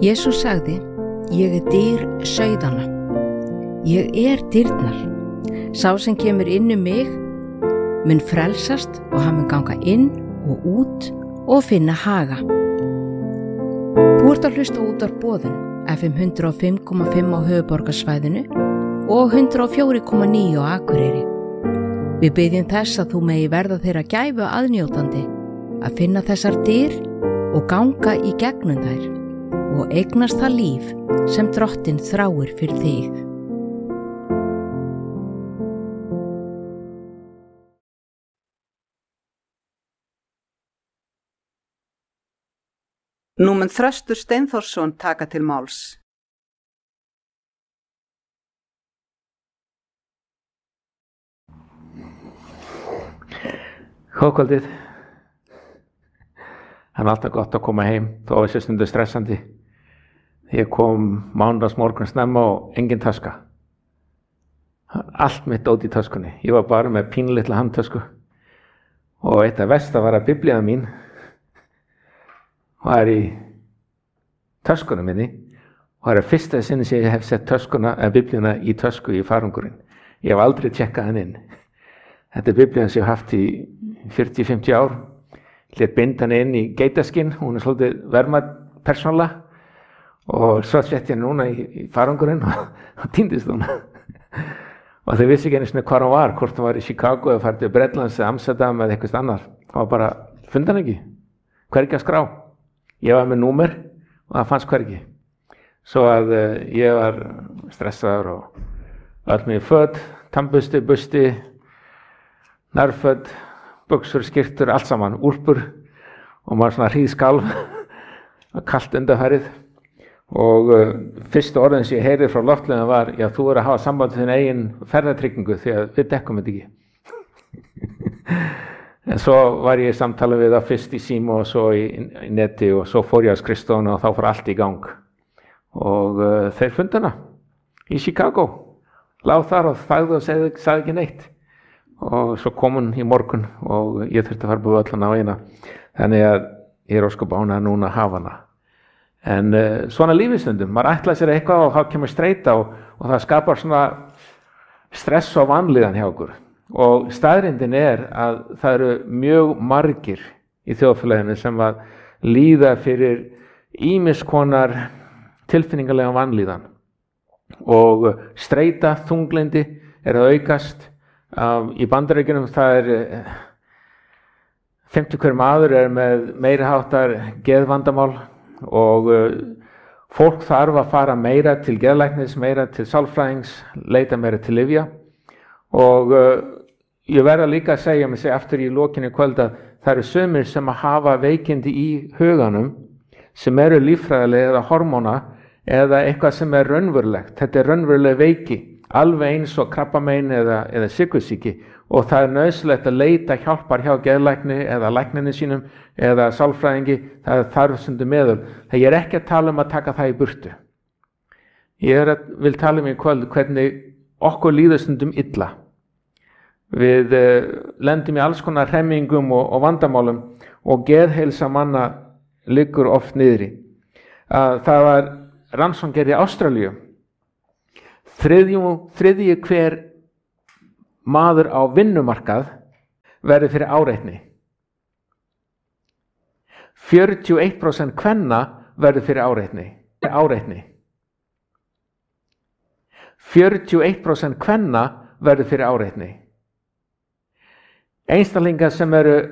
Jesús sagði, ég dyr sauðanna. Ég dyrnar. Sá sem kemur inn mig mun frelsast og hann mun ganga inn og út og finna haga. Þú ert að hlusta útvarp Boðun, FM 105,5 á höfuðborgarsvæðinu og 104,9 á Akureyri. Við biðjum þess að þú megi verða þeirra gæfu aðnjótandi að finna þessar dyr og ganga í gegnum þær og eignast það líf sem Drottinn þráir fyrir þig. Nú mun Þröstur Steinþórsson taka til máls. Góðkvöldið. Það alltaf gott að koma heim, þó að þessi stundu stressandi. Ég kom mánudagsmorgun snemma og engin taska. Allt mitt dót í töskunni. Ég var bara með pínlitla handtösku. Og eitt af versta var að biblían mín var í töskunum minni. Og það er fyrsta sinni sem ég hef sett biblíuna í tösku í farangurinn. Ég hef aldrei tjekkað hann inn. Þetta er biblían sem ég hef haft í 40-50 ár. Lét binda hann inn í geitaskinn, hún er svolítið verðmætt persónulega og svo sett ég hann núna í farangurinn og týndist hún. Og þau vissi ekki einu sinni hvar hún var, hvort hún var í Chicago eða farið til Bretlands eða Amsterdam eða eitthvað annar. Það var bara, fundi hann ekki, hvergi að skrá. Ég var með númer og það fannst hvergi. Svo að ég var stressaður og öll mig föt, tannbusti, busti, nærföt, buxur, skyrtur, allt saman, úlpur og maður svona hríðskalf og kalt undanfærið og fyrstu orðin sem ég heyrði frá loftleiðum var, já, þú er að hafa samband til þinn eigin ferðatryggingu því að við dekkum þetta ekki. En svo var ég í samtali við það fyrst í síma og svo í neti og svo fór ég á skrifstofuna og þá fór allt í gang og þeir fundi hana í Chicago, lág þar og þagði og sagði ekki neitt. Og svo kom hún í morgun og ég þurfti að fara búið allan á eina. Þannig að ég er ósköp ánægður núna að hafa hana. En svona lífið stundum, maður ætlaði sér eitthvað og þá kemur streita og það skapar svona stress og vanlíðan hjá okkur. Og staðreyndin er að það eru mjög margir í þjóðfélaginu sem að líða fyrir ýmiss konar tilfinningalega vanlíðan. Og streita, þunglyndi er að aukast. Í Bandaríkjunum það er 50 hver maður er með meiri háttar geðvandamál og fólk þarf að fara meira til geðlæknis, meira til sálfræðings, leita meira til lyfja og ég verða líka að segja mig aftur í lokinni kvöld að það eru sumir sem að hafa veikindi í huganum sem eru líffræðilega eða hormóna eða eitthvað sem er raunverulegt. Þetta er raunveruleg veiki. Alveg eins og krabbamein eða sykursýki og það er nauðsynlegt að leita hjálpar hjá geðlækni eða lækninni sínum eða sálfræðingi, það er þarf stundum meðul. Ég er ekki að tala að taka það í burtu. Ég vil tala í kvöld hvernig okkur líður stundum illa. Við lendum í alls konar hremmingum og vandamálum og geðheilsa manna liggur oft niðri. Það var rannsókn gerð í Ástralíu. Þriðji hver maður á vinnumarkað verður fyrir áreitni. 41% kvenna verður fyrir áreitni. 41% kvenna verður fyrir áreitni. Einstaklingar sem eru